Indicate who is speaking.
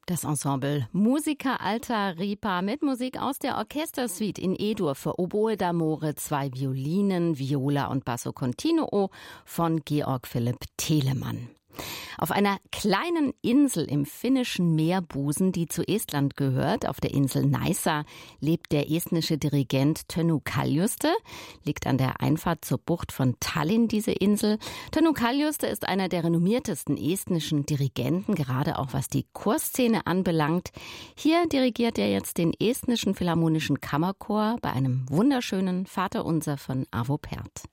Speaker 1: Das Ensemble Musica Alta Ripa mit Musik aus der Orchestersuite in E-Dur für Oboe d'Amore, 2 Violinen, Viola und Basso Continuo von Georg Philipp Telemann. Auf einer kleinen Insel im finnischen Meerbusen, die zu Estland gehört, auf der Insel Naisa, lebt der estnische Dirigent Tönu Kaljuste. Liegt an der Einfahrt zur Bucht von Tallinn, diese Insel. Tönu Kaljuste ist einer der renommiertesten estnischen Dirigenten, gerade auch was die Chorszene anbelangt. Hier dirigiert er jetzt den estnischen Philharmonischen Kammerchor bei einem wunderschönen Vaterunser von Arvo Pärt.